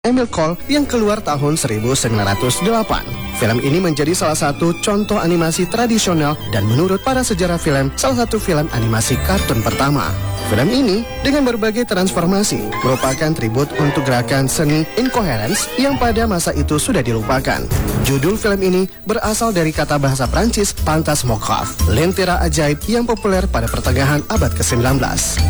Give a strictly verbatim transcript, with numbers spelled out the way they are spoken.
Emile Cole yang keluar tahun seribu sembilan ratus delapan. Film ini menjadi salah satu contoh animasi tradisional dan menurut para sejarah film, salah satu film animasi kartun pertama. Film ini dengan berbagai transformasi merupakan tribut untuk gerakan seni incoherence yang pada masa itu sudah dilupakan. Judul film ini berasal dari kata bahasa Prancis Phantasmographe, lentera ajaib yang populer pada pertengahan abad ke sembilan belas.